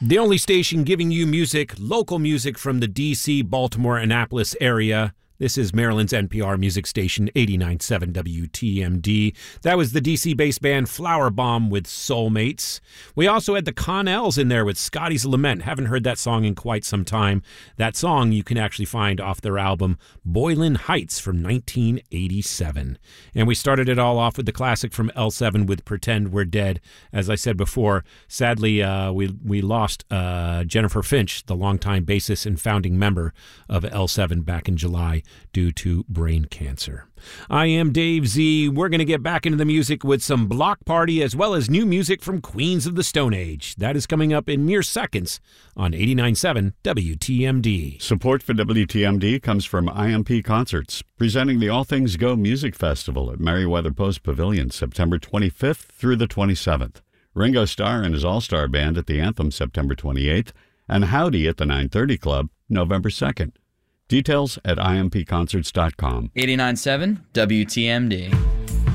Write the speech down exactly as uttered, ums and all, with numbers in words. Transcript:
The only station giving you music, local music from the D C, Baltimore, Annapolis area. This is Maryland's N P R music station, eighty-nine point seven W T M D. That was the D C-based band Flower Bomb with Soulmates. We also had the Connells in there with Scotty's Lament. Haven't heard that song in quite some time. That song you can actually find off their album Boylan Heights from nineteen eighty-seven. And we started it all off with the classic from L seven with Pretend We're Dead. As I said before, sadly, uh, we, we lost uh, Jennifer Finch, the longtime bassist and founding member of L seven back in July, due to brain cancer. I am Dave Z. We're going to get back into the music with some Block Party as well as new music from Queens of the Stone Age. That is coming up in mere seconds on eighty-nine point seven W T M D. Support for W T M D comes from I M P Concerts, presenting the All Things Go Music Festival at Merriweather Post Pavilion, September twenty-fifth through the twenty-seventh. Ringo Starr and his All-Star Band at the Anthem, September twenty-eighth, and Howdy at the nine thirty Club, November second. Details at I M P concerts dot com. eighty-nine point seven W T M D.